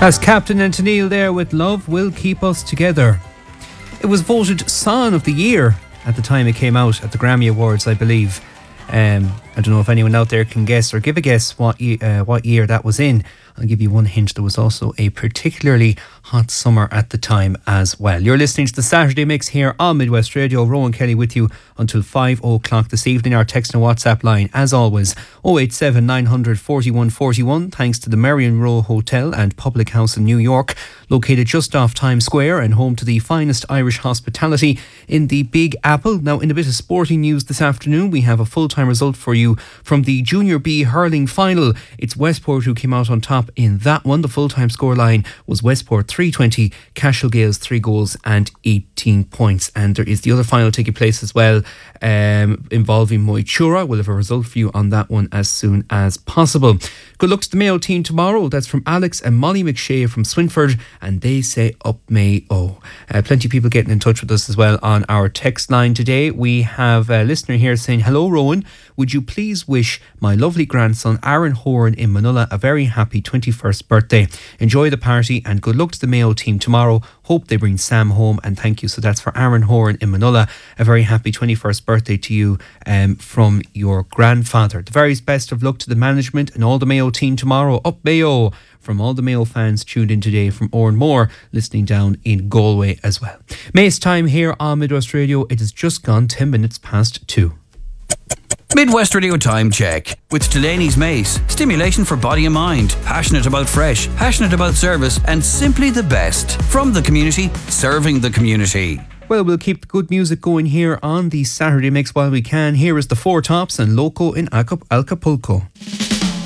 As Captain and Tennille there with Love Will Keep Us Together. It was voted Song of the Year at the time it came out at the Grammy Awards, I believe. I don't know if anyone out there can guess or give a guess what year that was in. I'll give you one hint. There was also a particularly hot summer at the time as well. You're listening to the Saturday Mix here on Midwest Radio. Rowan Kelly with you until 5 o'clock this evening. Our text and WhatsApp line, as always, 087 900 41 41. Thanks to the Marion Row Hotel and Public House in New York, located just off Times Square and home to the finest Irish hospitality in the Big Apple. Now, in a bit of sporting news this afternoon, we have a full-time result for you from the Junior B hurling final. It's Westport who came out on top in that one. The full-time scoreline was Westport 320, Cashel Gales 3 goals and 18 points. And there is the other final taking place as well, involving Moitura. We'll have a result for you on that one as soon as possible. Good luck to the Mayo team tomorrow. That's from Alex and Molly McShea from Swinford, and they say up Mayo. Plenty of people getting in touch with us as well on our text line today. We have a listener here saying, hello Rowan, would you please wish my lovely grandson Aaron Horan in Manila a very happy 21st birthday. Enjoy the party and good luck to the Mayo team tomorrow. Hope they bring Sam home, and thank you. So that's for Aaron Horan in Manila. A very happy 21st birthday to you from your grandfather. The very best of luck to the management and all the Mayo team tomorrow. Up Mayo! From all the Mayo fans tuned in today from Oran Moore, listening down in Galway as well. Mace time here on Midwest Radio. It has just gone 10 minutes past 2. Midwest Radio Time Check with Delaney's Mace. Stimulation for body and mind. Passionate about fresh, passionate about service, and simply the best. From the community, serving the community. Well, we'll keep the good music going here on the Saturday Mix while we can. Here is the Four Tops and Loco in Acapulco.